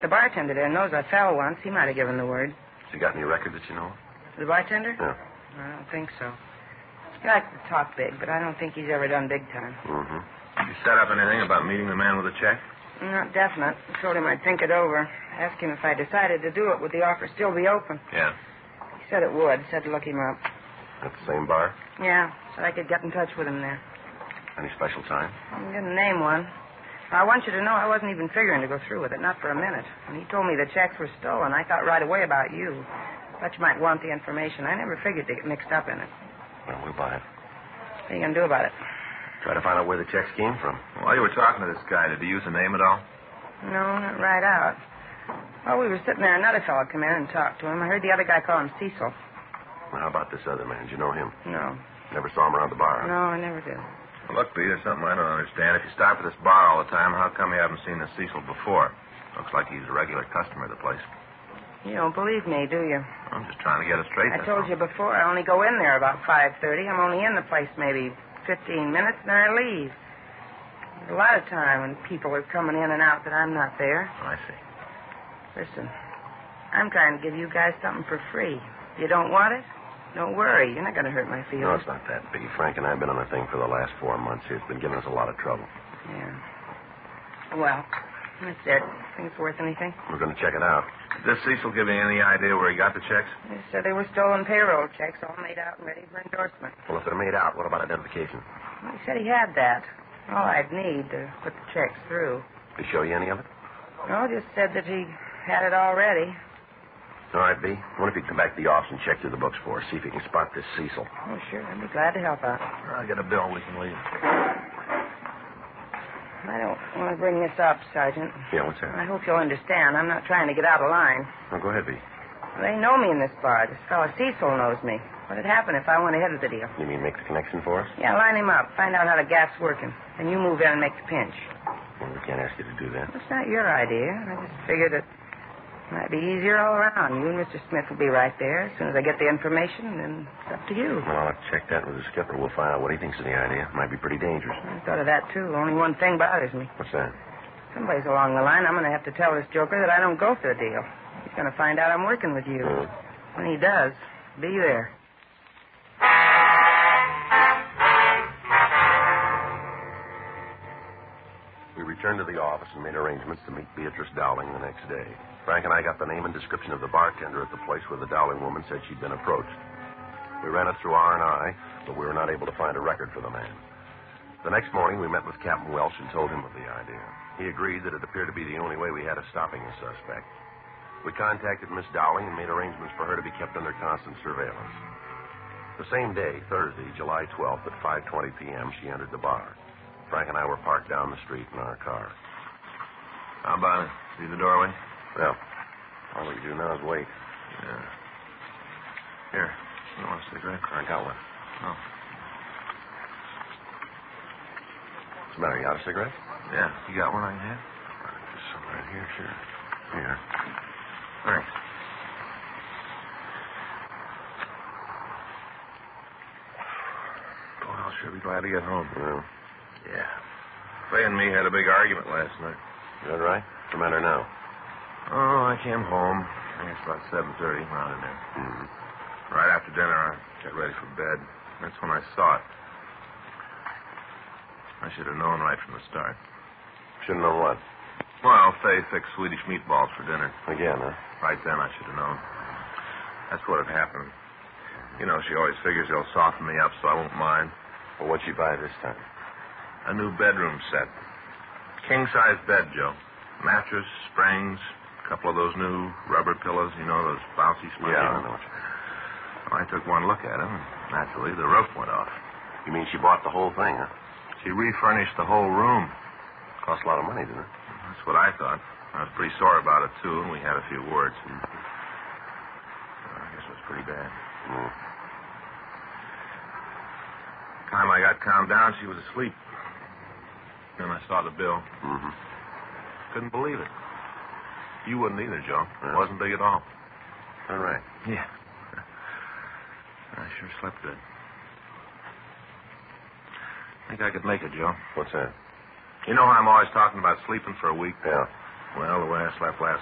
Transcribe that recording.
The bartender there knows I fell once. He might have given the word. Has he got any record that you know of? The bartender? Yeah. I don't think so. He likes to talk big, but I don't think he's ever done big time. Mm-hmm. You set up anything about meeting the man with the check? Not definite. I told him I'd think it over. Asked him if I decided to do it, would the offer still be open? Yeah. He said it would. Said to look him up. At the same bar? Yeah, said I could get in touch with him there. Any special time? He didn't name one. I want you to know I wasn't even figuring to go through with it, not for a minute. When he told me the checks were stolen, I thought right away about you. Thought you might want the information. I never figured to get mixed up in it. Well, we'll buy it. What are you going to do about it? Try to find out where the checks came from. While you were talking to this guy, did he use a name at all? No, not right out. While we were sitting there, another fellow come in and talked to him. I heard the other guy call him Cecil. Well, how about this other man? Did you know him? No. Never saw him around the bar? No, I never did. Well, look, Pete, there's something I don't understand. If you stop at this bar all the time, how come you haven't seen this Cecil before? Looks like he's a regular customer of the place. You don't believe me, do you? I'm just trying to get it straight. I told you before, I only go in there about 5:30. I'm only in the place maybe 15 minutes, and then I leave. There's a lot of time when people are coming in and out that I'm not there. Oh, I see. Listen, I'm trying to give you guys something for free. You don't want it? Don't worry. You're not going to hurt my feelings. No, it's not that big. Frank and I have been on the thing for the last 4 months here. It's been giving us a lot of trouble. Yeah. Well, that's it. Think it's worth anything? We're going to check it out. Did this Cecil give you any idea where he got the checks? They said they were stolen payroll checks, all made out and ready for endorsement. Well, if they're made out, what about identification? Well, he said he had that. All I'd need to put the checks through. Did he show you any of it? No, just said that he had it already. All right, B. I wonder if you can come back to the office and check through the books for us. See if you can spot this Cecil. Oh, sure. I'd be glad to help out. I'll get a bill. We can leave. I don't want to bring this up, Sergeant. Yeah, what's that? I hope you'll understand. I'm not trying to get out of line. Oh, go ahead, B. They know me in this bar. This fellow Cecil knows me. What'd happen if I went ahead of the deal? You mean make the connection for us? Yeah, line him up. Find out how the gap's working. Then you move in and make the pinch. Well, we can't ask you to do that. It's not your idea. I just figured it might be easier all around. You and Mr. Smith will be right there. As soon as I get the information, then it's up to you. Well, I'll check that with the skipper. We'll find out what he thinks of the idea. Might be pretty dangerous. I thought of that, too. Only one thing bothers me. What's that? Someplace along the line, I'm going to have to tell this joker that I don't go for the deal. He's going to find out I'm working with you. When he does, be there. We returned to the office and made arrangements to meet Beatrice Dowling the next day. Frank and I got the name and description of the bartender at the place where the Dowling woman said she'd been approached. We ran it through R&I, but we were not able to find a record for the man. The next morning, we met with Captain Welsh and told him of the idea. He agreed that it appeared to be the only way we had of stopping the suspect. We contacted Miss Dowling and made arrangements for her to be kept under constant surveillance. The same day, Thursday, July 12th, at 5:20 p.m., she entered the bar. Frank and I were parked down the street in our car. How about it? See the doorway? Well, all we do now is wait. Yeah. Here. You want a cigarette? I got one. Oh. What's the matter? You got a cigarette? Yeah. You got one I can have? Just some right here, sure. Here. Thanks. Boy, I'll sure be glad to get home. Well, Yeah. Fay and me had a big argument last night. is that right? What's the matter now? Oh, I came home. I guess about 7:30, around in there. Mm-hmm. Right after dinner, I got ready for bed. That's when I saw it. I should have known right from the start. Shouldn't know what. Well, Fay fixed Swedish meatballs for dinner. Again, huh? Right then, I should have known. That's what had happened. You know, she always figures they'll soften me up so I won't mind. Well, what'd she buy this time? A new bedroom set. King-size bed, Joe. Mattress, springs, a couple of those new rubber pillows, you know, those bouncy spongy Yeah, I ones. know what you mean. Well, I took one look at them, and naturally, the roof went off. You mean she bought the whole thing, huh? She refurnished the whole room. Cost a lot of money, didn't it? That's what I thought. I was pretty sore about it, too, and we had a few words. I guess it was pretty bad. Mm. Time I got calmed down, she was asleep. Then I saw the bill. Mm-hmm. Couldn't believe it. You wouldn't either, Joe. It Yeah. wasn't big at all. All right. Yeah. I sure slept good. Think I could make it, Joe. What's that? You know how I'm always talking about sleeping for a week? Yeah. Well, the way I slept last